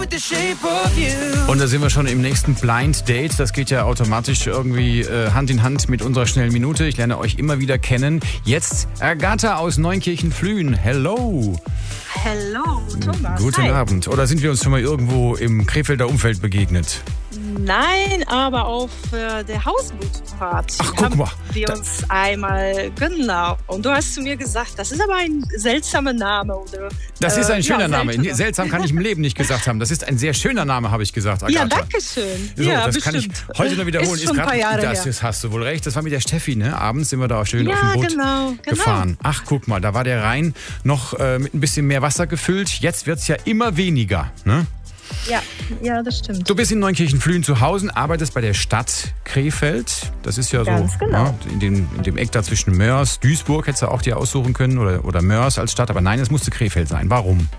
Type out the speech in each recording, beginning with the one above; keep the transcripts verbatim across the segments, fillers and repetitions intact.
Und da sind wir schon im nächsten Blind Date. Das geht ja automatisch irgendwie äh, Hand in Hand mit unserer schnellen Minute. Ich lerne euch immer wieder kennen. Jetzt Agatha aus Neunkirchen-Flühen. Hello. Hello, Thomas. Guten Hi. Abend. Oder sind wir uns schon mal irgendwo im Krefelder Umfeld begegnet? Nein, aber auf äh, der Hausbootfahrt Ach, guck haben mal. wir Da- uns einmal, genau. Und du hast zu mir gesagt, das ist aber ein seltsamer Name. Oder, Das ist ein äh, schöner ja, Name. seltsamer. Seltsam kann ich im Leben nicht gesagt haben. Das ist ein sehr schöner Name, habe ich gesagt, Agatha. Ja, danke schön. So, ja, das bestimmt. kann ich heute nur wiederholen. Ist schon ein grad- paar Jahre das her. ist, hast du wohl recht. Das war mit der Steffi, ne? Abends sind wir da auch schön Ja, auf dem Boot genau, genau. gefahren. Ach, guck mal, da war der Rhein noch äh, mit ein bisschen mehr Wasser gefüllt. Jetzt wird es ja immer weniger, ne? Ja, ja, das stimmt. Du bist in Neunkirchen-Flühen zu Hause, arbeitest bei der Stadt Krefeld. Das ist ja Ganz so genau. ja, in, dem, in dem Eck da zwischen Mörs, Duisburg hättest du auch dir aussuchen können oder, oder Mörs als Stadt. Aber nein, es musste Krefeld sein. Warum?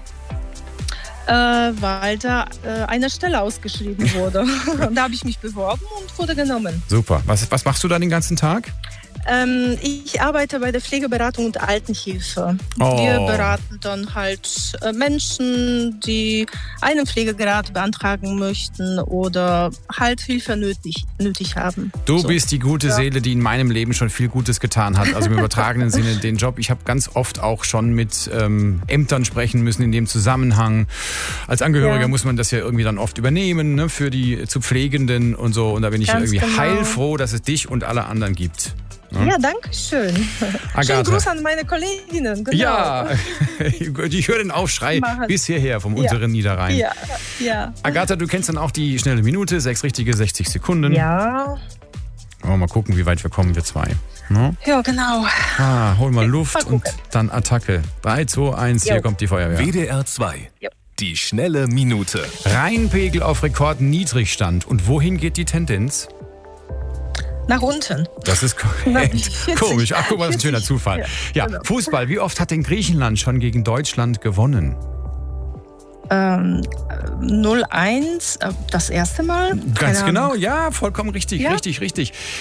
Äh, weil da äh, eine Stelle ausgeschrieben wurde. Und da habe ich mich beworben und wurde genommen. Super. Was, was machst du da den ganzen Tag? Ähm, ich arbeite bei der Pflegeberatung und Altenhilfe. Oh. Wir beraten dann halt äh, Menschen, die einen Pflegegrad beantragen möchten oder halt Hilfe nötig, nötig haben. Du So. bist die gute Ja. Seele, die in meinem Leben schon viel Gutes getan hat. Also im übertragenen Sinne den Job. Ich habe ganz oft auch schon mit ähm, Ämtern sprechen müssen in dem Zusammenhang. Als Angehöriger Ja. muss man das ja irgendwie dann oft übernehmen, ne, für die zu Pflegenden und so. Und da bin ich Ganz irgendwie genau. heilfroh, dass es dich und alle anderen gibt. Ja, danke schön. Agatha. Schönen Gruß an meine Kolleginnen. Genau. Ja, ich höre den Aufschrei Mach es. bis hierher vom Ja. unteren Niederrhein. Ja, ja. Agatha, du kennst dann auch die schnelle Minute, sechs richtige, sechzig Sekunden. Ja, Wollen wir mal gucken, wie weit wir kommen, wir zwei. Ne? ja, genau. Ah, hol mal Luft mal und gucken. dann Attacke. drei, zwei, eins, hier Jo. kommt die Feuerwehr. W D R zwei. Ja. Die schnelle Minute. Rheinpegel auf Rekordniedrigstand. Und wohin geht die Tendenz? Nach unten. Das ist korrekt. vierzig, Komisch. Ach, guck mal, das ist ein schöner vierzig. Zufall. Ja, Ja, genau. Fußball. Wie oft hat denn Griechenland schon gegen Deutschland gewonnen? Ähm, null eins, äh, das erste Mal? Ganz Keine genau, Ahnung. ja, vollkommen richtig, Ja? richtig, richtig.